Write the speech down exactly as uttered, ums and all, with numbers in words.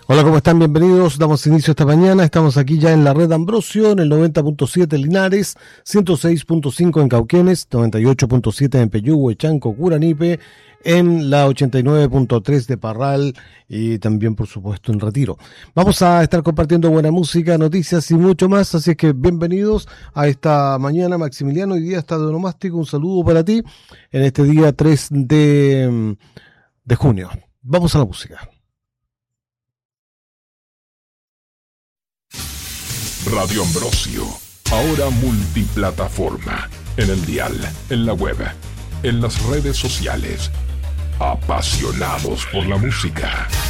Hola, ¿cómo están? Bienvenidos. Damos inicio esta mañana. Estamos aquí ya en la red Ambrosio, en el noventa punto siete Linares, ciento seis punto cinco en Cauquenes, noventa y ocho punto siete en Peyúgue, Chanco, Curanipe, en la ochenta y nueve punto tres de Parral y también, por supuesto, en Retiro. Vamos a estar compartiendo buena música, noticias y mucho más, así es que bienvenidos a esta mañana. Maximiliano, hoy día está de onomástico. Un saludo para ti en este día tres de, de junio. Vamos a la música. Radio Ambrosio, ahora multiplataforma, en el dial, en la web, en las redes sociales. Apasionados por la música.